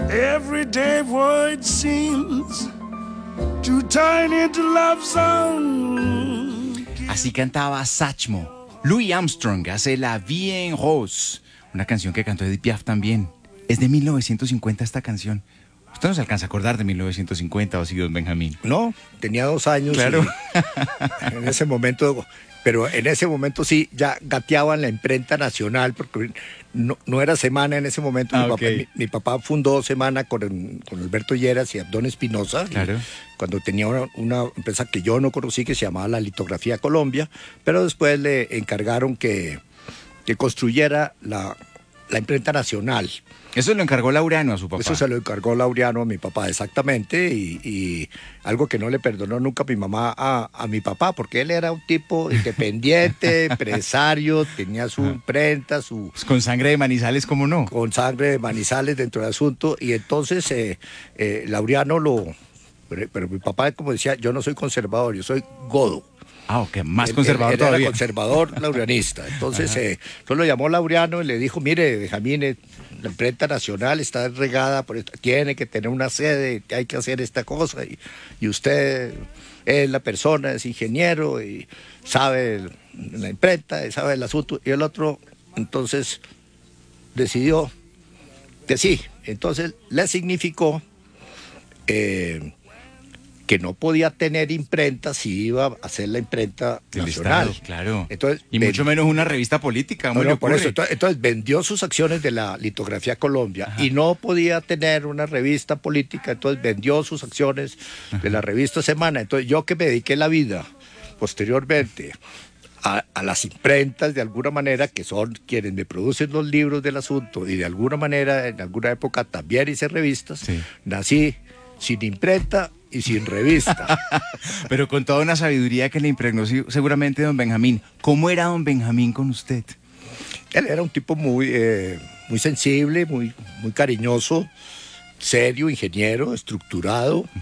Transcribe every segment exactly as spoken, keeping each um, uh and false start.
Every day void seems to turn into love song. Así cantaba Satchmo. Louis Armstrong hace La Vie en Rose, una canción que cantó Edith Piaf también. Es de mil novecientos cincuenta esta canción. Usted no se alcanza a acordar de mil novecientos cincuenta, ¿o así, don Benjamín? No, tenía dos años. Claro. Y en ese momento, pero en ese momento sí, ya gateaban la imprenta nacional, porque no, no era Semana en ese momento. Ah, mi, okay. papá, mi, mi papá fundó Semana con, con Alberto Lleras y Abdón Espinosa. Claro. Cuando tenía una, una empresa que yo no conocí, que se llamaba La Litografía Colombia, pero después le encargaron que, que construyera la, la imprenta nacional. Eso lo encargó Laureano a su papá. Eso se lo encargó Laureano a mi papá, exactamente, y, y algo que no le perdonó nunca mi mamá a, a mi papá, porque él era un tipo independiente, empresario, tenía su imprenta, su... Pues con sangre de Manizales, ¿cómo no? Con sangre de Manizales dentro del asunto, y entonces eh, eh, Laureano lo... Pero, pero mi papá, como decía, yo no soy conservador, yo soy godo. Ah, ok, más Él- conservador él, él todavía. Era conservador laureanista. Entonces, eh, entonces lo llamó Laureano y le dijo, mire, Benjamín, eh, la imprenta nacional está regada, por esto, tiene que tener una sede, hay que hacer esta cosa, y, y usted es la persona, es ingeniero, y sabe el- la imprenta, y sabe el asunto. Y el otro, entonces, decidió que sí. Entonces, le significó... Eh, que no podía tener imprenta si iba a hacer la imprenta Del nacional. Estado, claro. Entonces, y ven- mucho menos una revista política. ¿cómo no, le no, por ocurre? eso, entonces, entonces vendió sus acciones de la Litografía Colombia. Ajá. Y no podía tener una revista política, entonces vendió sus acciones de la revista Semana. Entonces yo, que me dediqué la vida posteriormente a, a las imprentas de alguna manera, que son quienes me producen los libros del asunto, y de alguna manera en alguna época también hice revistas, Sí. nací sin imprenta y sin revista. Pero con toda una sabiduría que le impregnó sí, seguramente don Benjamín. ¿Cómo era don Benjamín con usted? Él era un tipo muy, eh, muy sensible, muy, muy cariñoso, serio, ingeniero, estructurado. Uh-huh.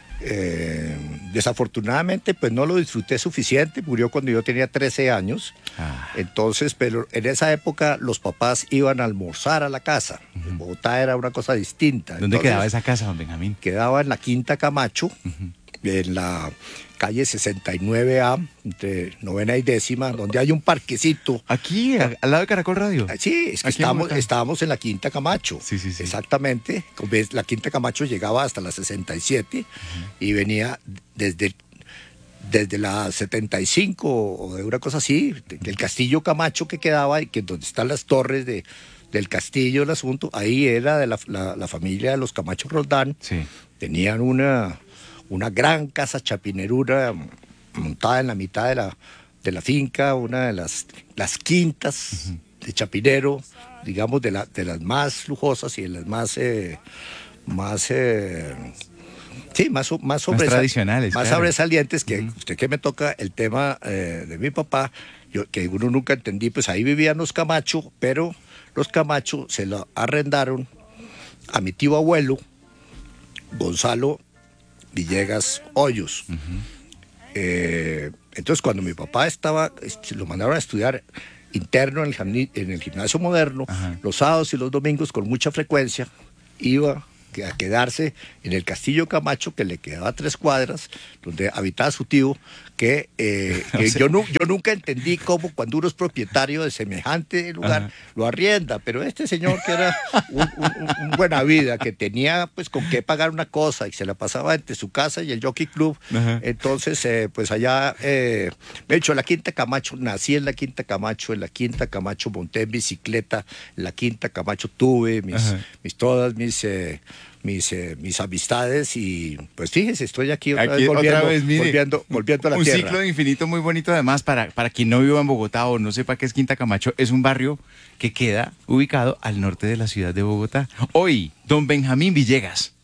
Eh, desafortunadamente, pues no lo disfruté suficiente. Murió cuando yo tenía trece años. Ah. Entonces, pero en esa época los papás iban a almorzar a la casa. Uh-huh. En Bogotá era una cosa distinta. ¿Dónde Entonces, quedaba esa casa, don Benjamín? Quedaba en la Quinta Camacho, Uh-huh. en la calle sesenta y nueve A, entre novena y décima, donde hay un parquecito. Aquí, a, al lado de Caracol Radio. Sí, es que estábamos, estábamos en la Quinta Camacho. Sí, sí, sí. Exactamente. La Quinta Camacho llegaba hasta la sesenta y siete uh-huh. y venía desde, desde la setenta y cinco o de una cosa así, del Castillo Camacho que quedaba, y que donde están las torres de, del castillo, el asunto, ahí era de la, la, la familia de los Camacho Roldán. Sí. Tenían una... una gran casa chapinerura montada en la mitad de la, de la finca, una de las, las quintas uh-huh. de Chapinero, digamos, de, la, de las más lujosas y de las más, eh, más, eh, sí, más, más, sobresal- más tradicionales, más claro. sobresalientes, que Uh-huh. usted que me toca el tema eh, de mi papá, yo, que uno nunca entendí, pues ahí vivían los Camacho, pero los Camacho se lo arrendaron a mi tío abuelo, Gonzalo Villegas Hoyos. Uh-huh. eh, entonces, cuando mi papá estaba, lo mandaron a estudiar interno en el, en el gimnasio moderno, uh-huh. los sábados y los domingos con mucha frecuencia iba a quedarse en el Castillo Camacho, que le quedaba a tres cuadras, donde habitaba su tío, que, eh, que o sea, yo, nu- yo nunca entendí cómo cuando uno es propietario de semejante lugar, ajá. lo arrienda, pero este señor que era un, un, un buena vida, que tenía pues con qué pagar una cosa y se la pasaba entre su casa y el Jockey Club, ajá. entonces eh, pues allá, eh, de hecho la Quinta Camacho, nací en la Quinta Camacho, en la Quinta Camacho monté en bicicleta, en la Quinta Camacho tuve mis, mis todas mis... Eh, Mis, eh, mis amistades y pues fíjese, estoy aquí otra aquí, vez volviendo, otra vez, mire, volviendo, volviendo a la un tierra. Un ciclo de infinito muy bonito además para, para quien no viva en Bogotá o no sepa qué es Quinta Camacho, es un barrio que queda ubicado al norte de la ciudad de Bogotá. Hoy, don Benjamín Villegas.